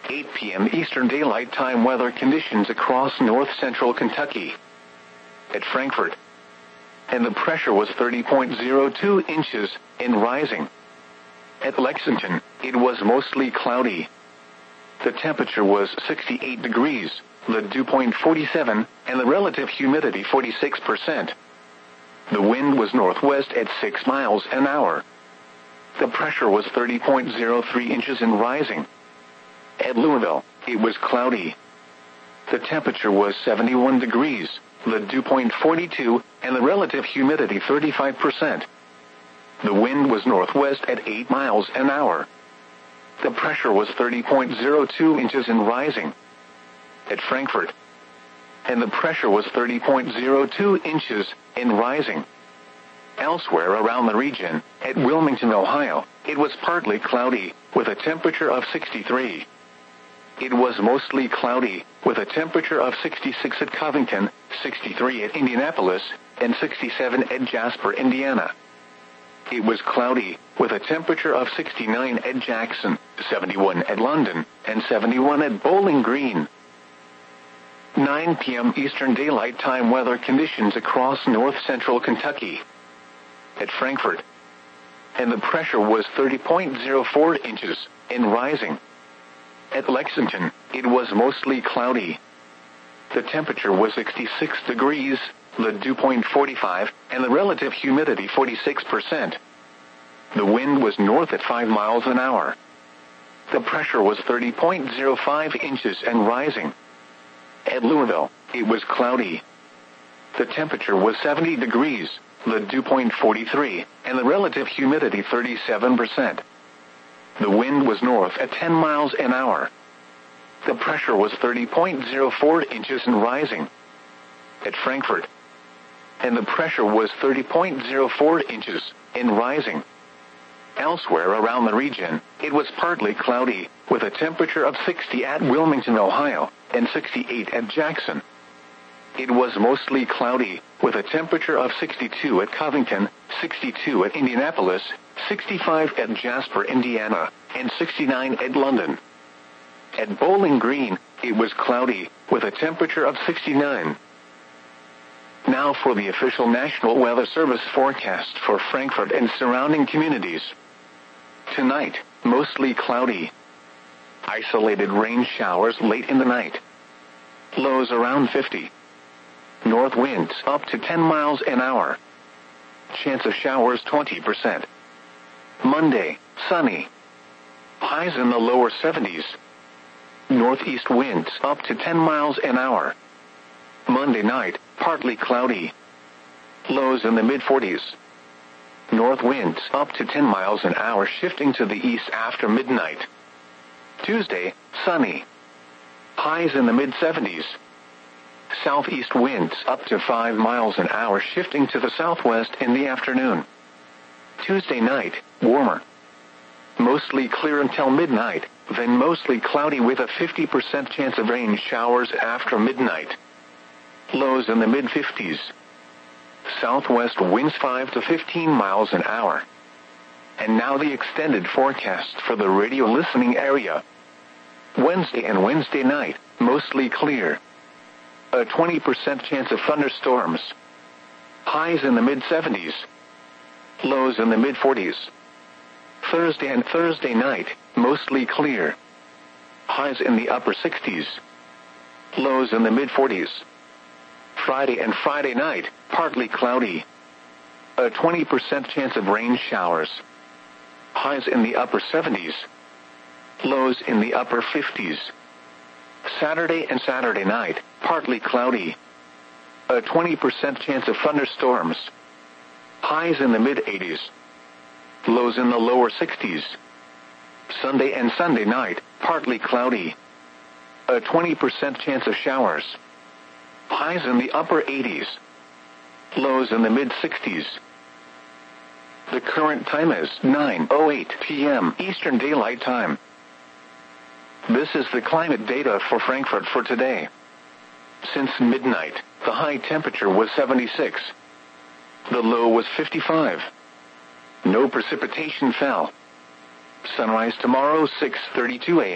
8 p.m. Eastern Daylight Time weather conditions across north-central Kentucky. At Frankfort, and the pressure was 30.02 inches and rising. At Lexington, it was mostly cloudy. The temperature was 68 degrees, the dew point 47, and the relative humidity 46%. The wind was northwest at 6 miles an hour. The pressure was 30.03 inches and rising. At Louisville, it was cloudy. The temperature was 71 degrees, the dew point 42, and the relative humidity 35%. The wind was northwest at 8 miles an hour. The pressure was 30.02 inches and rising. At Frankfort, and the pressure was 30.02 inches and rising. Elsewhere around the region, at Wilmington, Ohio, it was partly cloudy, with a temperature of 63. It was mostly cloudy, with a temperature of 66 at Covington, 63 at Indianapolis, and 67 at Jasper, Indiana. It was cloudy, with a temperature of 69 at Jackson, 71 at London, and 71 at Bowling Green. 9 p.m. Eastern Daylight Time weather conditions across north-central Kentucky. At Frankfort, and the pressure was 30.04 inches and rising. At Lexington, it was mostly cloudy. The temperature was 66 degrees, the dew point 45, and the relative humidity 46%. The wind was north at 5 miles an hour. The pressure was 30.05 inches and rising. At Louisville, it was cloudy. The temperature was 70 degrees, the dew point 43, and the relative humidity 37%. The wind was north at 10 miles an hour. The pressure was 30.04 inches and rising. At Frankfort, and the pressure was 30.04 inches and rising. Elsewhere around the region, it was partly cloudy, with a temperature of 60 at Wilmington, Ohio, and 68 at Jackson. It was mostly cloudy, with a temperature of 62 at Covington, 62 at Indianapolis, 65 at Jasper, Indiana, and 69 at London. At Bowling Green, it was cloudy, with a temperature of 69. Now for the official National Weather Service forecast for Frankfort and surrounding communities. Tonight, mostly cloudy. Isolated rain showers late in the night. Lows around 50. North winds up to 10 miles an hour. Chance of showers 20%. Monday, sunny. Highs in the lower 70s. Northeast winds up to 10 miles an hour. Monday night, partly cloudy. Lows in the mid-40s. North winds up to 10 miles an hour shifting to the east after midnight. Tuesday, sunny. Highs in the mid-70s. Southeast winds up to 5 miles an hour shifting to the southwest in the afternoon. Tuesday night, warmer. Mostly clear until midnight, then mostly cloudy with a 50% chance of rain showers after midnight. Lows in the mid-50s. Southwest winds 5 to 15 miles an hour. And now the extended forecast for the radio listening area. Wednesday and Wednesday night, mostly clear. A 20% chance of thunderstorms. Highs in the mid-70s. Lows in the mid-40s. Thursday and Thursday night, mostly clear. Highs in the upper 60s. Lows in the mid-40s. Friday and Friday night, partly cloudy. A 20% chance of rain showers. Highs in the upper 70s. Lows in the upper 50s. Saturday and Saturday night, partly cloudy. A 20% chance of thunderstorms. Highs in the mid-80s. Lows in the lower 60s. Sunday and Sunday night, partly cloudy. A 20% chance of showers. Highs in the upper 80s. Lows in the mid-60s. The current time is 9:08 p.m. Eastern Daylight Time. This is the climate data for Frankfort for today. Since midnight, the high temperature was 76. The low was 55. No precipitation fell. Sunrise tomorrow, 6:32 a.m.